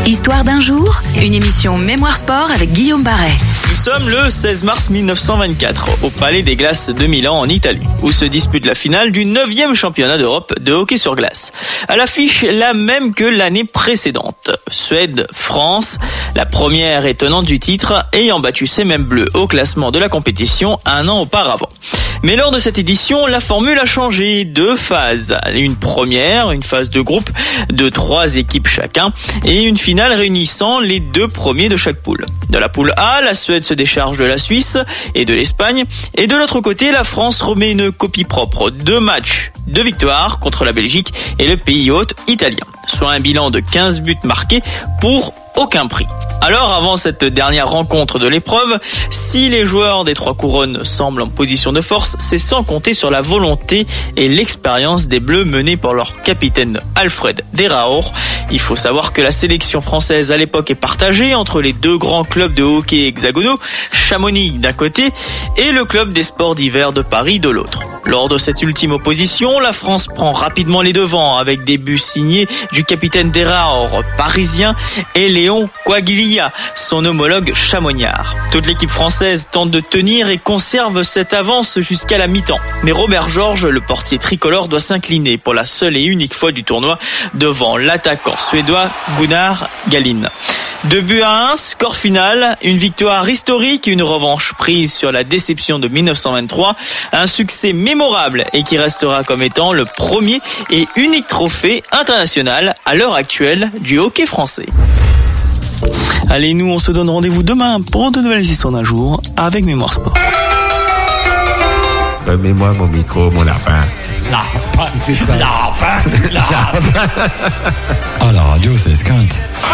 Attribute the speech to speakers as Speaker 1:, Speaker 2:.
Speaker 1: Histoire d'un jour, une émission Mémoire Sport avec Guillaume Barret.
Speaker 2: Nous sommes le 16 mars 1924 au Palais des Glaces de Milan en Italie, où se dispute la finale du 9e championnat d'Europe de hockey sur glace. À l'affiche, la même que l'année précédente. Suède-France, la première et tenante du titre, ayant battu ses mêmes bleus au classement de la compétition un an auparavant. Mais lors de cette édition, la formule a changé. 2 phases. Une première, une phase de groupe de 3 équipes chacun, et une finale réunissant les 2 premiers de chaque poule. De la poule A, la Suède se décharge de la Suisse et de l'Espagne, et de l'autre côté, la France remet une copie propre. 2 matchs, 2 victoires contre la Belgique et le pays hôte italien. Soit un bilan de 15 buts marqués pour aucun prix. Alors, avant cette dernière rencontre de l'épreuve, si les joueurs des 3 couronnes semblent en position de force, c'est sans compter sur la volonté et l'expérience des Bleus menés par leur capitaine Alfred Deraor. Il faut savoir que la sélection française à l'époque est partagée entre les 2 grands clubs de hockey hexagonaux, Chamonix d'un côté et le club des sports d'hiver de Paris de l'autre. Lors de cette ultime opposition, la France prend rapidement les devants avec des buts signés du capitaine Deraor parisien et Léon Coaglilia, son homologue chamonniard. Toute l'équipe française tente de tenir et conserve cette avance jusqu'à la mi-temps. Mais Robert Georges, le portier tricolore, doit s'incliner pour la seule et unique fois du tournoi devant l'attaquant suédois Gunnar Gallin. 2-1, score final, une victoire historique, une revanche prise sur la déception de 1923, un succès mémorable et qui restera comme étant le premier et unique trophée international à l'heure actuelle du hockey français. Allez, nous on se donne rendez-vous demain pour de nouvelles histoires d'un jour avec Mémoire Sport.
Speaker 3: Remets-moi mon micro, mon lapin.
Speaker 4: Lapin.
Speaker 5: C'était ça.
Speaker 4: Lapin.
Speaker 5: Ah, la radio, c'est esquinte.